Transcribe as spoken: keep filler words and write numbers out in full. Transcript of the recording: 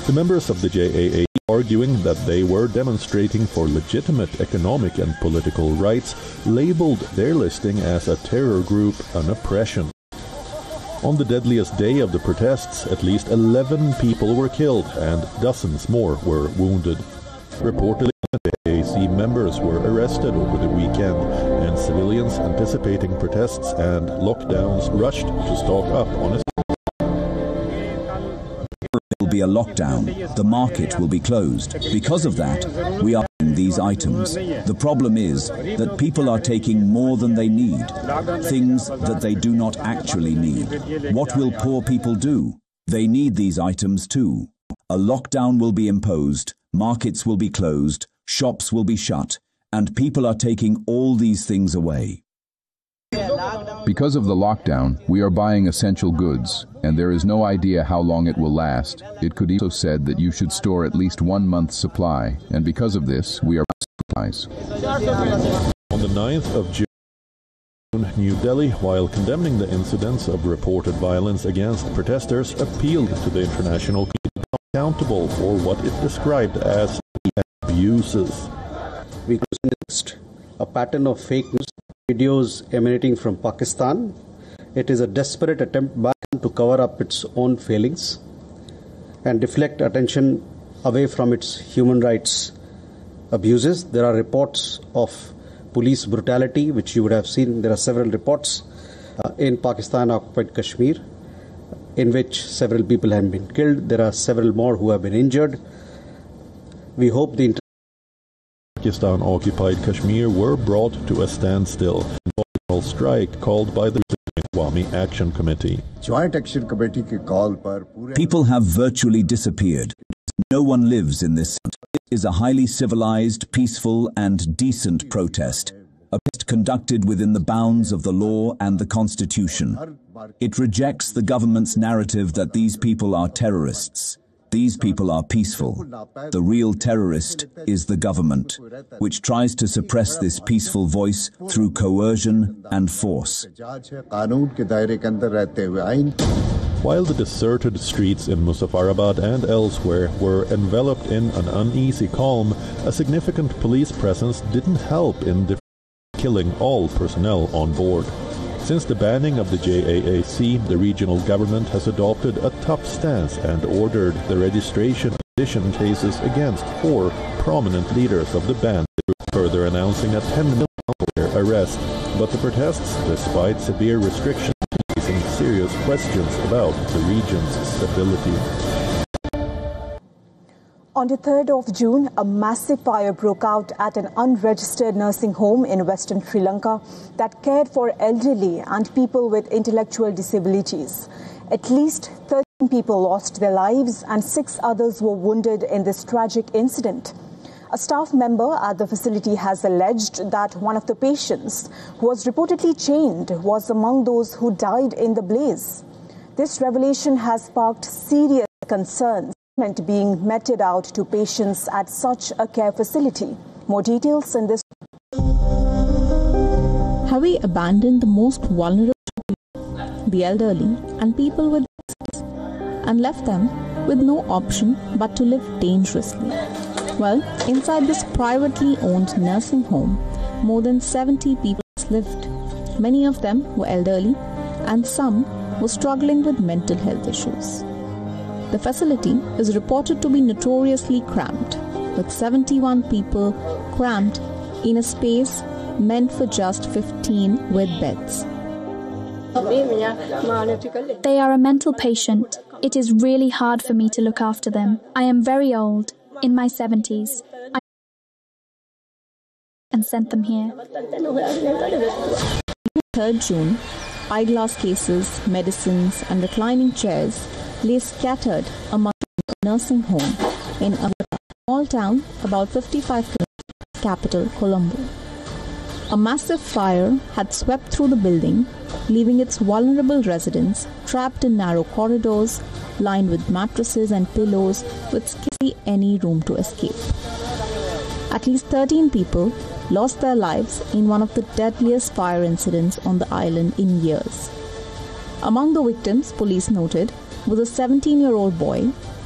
The members of the J A A arguing that they were demonstrating for legitimate economic and political rights labeled their listing as a terror group and oppression. On the deadliest day of the protests, at least eleven people were killed and dozens more were wounded. Reportedly, J A A C members were arrested over the weekend, and civilians anticipating protests and lockdowns rushed to stock up on it. There will be a lockdown. The market will be closed. Because of that, we are buying these items. The problem is that people are taking more than they need, things that they do not actually need. What will poor people do? They need these items too. A lockdown will be imposed, markets will be closed, shops will be shut, and people are taking all these things away. Because of the lockdown, we are buying essential goods, and there is no idea how long it will last. It could also said that you should store at least one month's supply, and because of this, we are buying supplies. On the ninth of June, New Delhi, while condemning the incidents of reported violence against protesters, appealed to the international community to be accountable for what it described as abuses. We witnessed a pattern of fake news videos emanating from Pakistan. It is a desperate attempt by to cover up its own failings and deflect attention away from its human rights abuses. There are reports of police brutality, which you would have seen. There are several reports uh, in Pakistan-occupied Kashmir, in which several people have been killed. There are several more who have been injured. We hope the Pakistan-occupied Kashmir were brought to a standstill in a strike called by the Awami Action Committee. Joint Action Committee ke call par people have virtually disappeared. No one lives in this. It is a highly civilized, peaceful and decent protest. A protest conducted within the bounds of the law and the Constitution. It rejects the government's narrative that these people are terrorists. These people are peaceful. The real terrorist is the government, which tries to suppress this peaceful voice through coercion and force. While the deserted streets in Muzaffarabad and elsewhere were enveloped in an uneasy calm, a significant police presence didn't help in killing all personnel on board. Since the banning of the J A A C, the regional government has adopted a tough stance and ordered the registration of sedition cases against four prominent leaders of the band, further announcing a ten million dollars arrest. But the protests, despite severe restrictions, are raising serious questions about the region's stability. On the third of June, a massive fire broke out at an unregistered nursing home in western Sri Lanka that cared for elderly and people with intellectual disabilities. At least thirteen people lost their lives and six others were wounded in this tragic incident. A staff member at the facility has alleged that one of the patients, who was reportedly chained, was among those who died in the blaze. This revelation has sparked serious concerns being meted out to patients at such a care facility. More details in this. Have we abandoned the most vulnerable, the elderly and people with disabilities, and left them with no option but to live dangerously? Well, inside this privately owned nursing home, more than seventy people lived. Many of them were elderly and some were struggling with mental health issues. The facility is reported to be notoriously cramped, with seventy-one people crammed in a space meant for just fifteen with beds. They are a mental patient. It is really hard for me to look after them. I am very old, in my seventies. I and sent them here. third of June, eyeglass cases, medicines and reclining chairs lay scattered among the nursing home in a small town about fifty-five kilometers from the capital, Colombo. A massive fire had swept through the building, leaving its vulnerable residents trapped in narrow corridors lined with mattresses and pillows with scarcely any room to escape. At least thirteen people lost their lives in one of the deadliest fire incidents on the island in years. Among the victims, police noted, was a seventeen-year-old boy